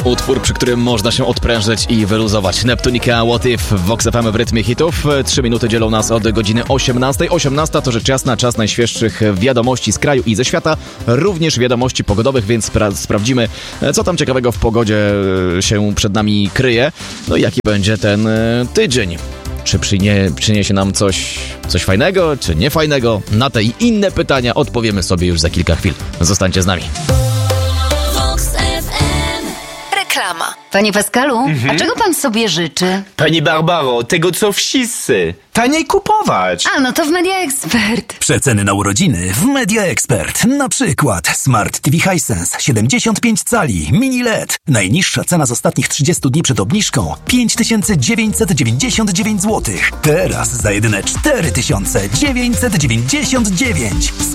Utwór, przy którym można się odprężyć i wyluzować. Neptunika, What If w Vox FM w rytmie hitów. 3 minuty dzielą nas od godziny 18. 18 to rzecz jasna, czas najświeższych wiadomości z kraju i ze świata. Również wiadomości pogodowych, więc sprawdzimy, co tam ciekawego w pogodzie się przed nami kryje. No i jaki będzie ten tydzień. Czy przyniesie nam coś fajnego, czy niefajnego? Na te i inne pytania odpowiemy sobie już za kilka chwil. Zostańcie z nami. Reklama. Panie Pascalu, a czego pan sobie życzy? Pani Barbaro, tego co wszyscy. Taniej kupować. A, no to w Media Expert. Przeceny na urodziny w Media Expert. Na przykład Smart TV Hisense 75 cali, mini LED. Najniższa cena z ostatnich 30 dni przed obniżką 5999 zł. Teraz za jedyne 4999.